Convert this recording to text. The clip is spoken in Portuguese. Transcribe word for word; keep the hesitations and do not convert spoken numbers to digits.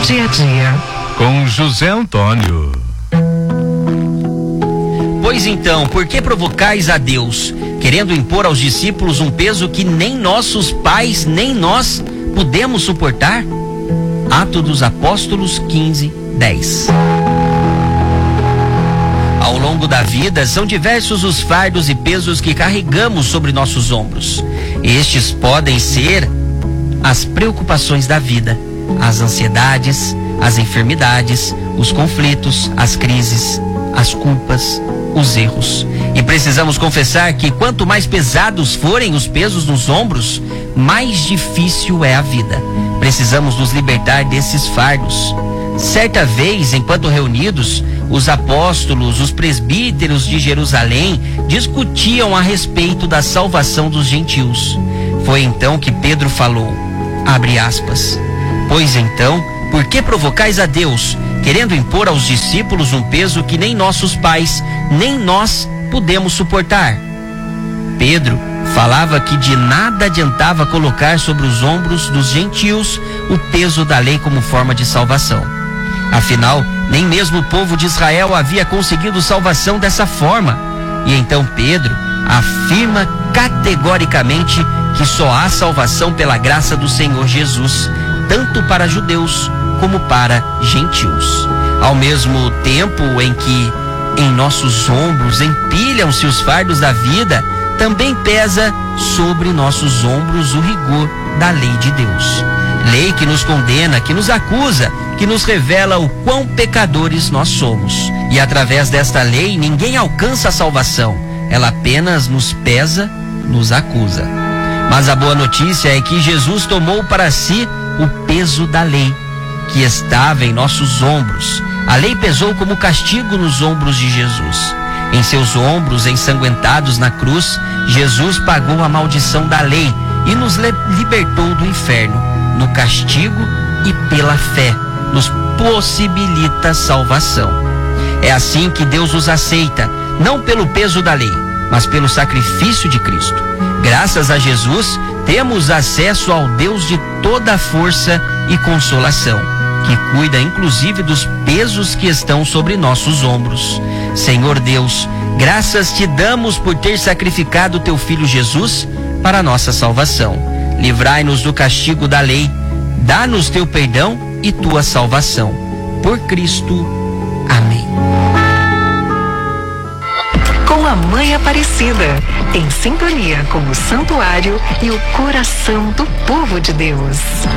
Dia a dia. Com José Antônio. Pois então, por que provocais a Deus, querendo impor aos discípulos um peso que nem nossos pais, nem nós podemos suportar? Atos dos Apóstolos quinze, dez. Ao longo da vida, são diversos os fardos e pesos que carregamos sobre nossos ombros. Estes podem ser as preocupações da vida, as ansiedades, as enfermidades, os conflitos, as crises, as culpas, os erros. E precisamos confessar que quanto mais pesados forem os pesos nos ombros, mais difícil é a vida. Precisamos nos libertar desses fardos. Certa vez, enquanto reunidos, os apóstolos, os presbíteros de Jerusalém discutiam a respeito da salvação dos gentios. Foi então que Pedro falou, abre aspas, pois então, por que provocais a Deus, querendo impor aos discípulos um peso que nem nossos pais, nem nós podemos suportar? Pedro falava que de nada adiantava colocar sobre os ombros dos gentios o peso da lei como forma de salvação. Afinal, nem mesmo o povo de Israel havia conseguido salvação dessa forma. E então Pedro afirma categoricamente que só há salvação pela graça do Senhor Jesus, tanto para judeus como para gentios. Ao mesmo tempo em que em nossos ombros empilham-se os fardos da vida, também pesa sobre nossos ombros o rigor da lei de Deus. Lei que nos condena, que nos acusa, que nos revela o quão pecadores nós somos. E através desta lei ninguém alcança a salvação. Ela apenas nos pesa, nos acusa. Mas a boa notícia é que Jesus tomou para si o peso da lei, que estava em nossos ombros. A lei pesou como castigo nos ombros de Jesus. Em seus ombros ensanguentados na cruz, Jesus pagou a maldição da lei e nos libertou do inferno. No castigo e pela fé, nos possibilita salvação. É assim que Deus nos aceita, não pelo peso da lei, mas pelo sacrifício de Cristo. Graças a Jesus, temos acesso ao Deus de toda força e consolação, que cuida inclusive dos pesos que estão sobre nossos ombros. Senhor Deus, graças te damos por ter sacrificado teu Filho Jesus para a nossa salvação. Livrai-nos do castigo da lei, dá-nos teu perdão e tua salvação. Por Cristo. Amém. Com a Mãe Aparecida, em sintonia com o santuário e o coração do povo de Deus.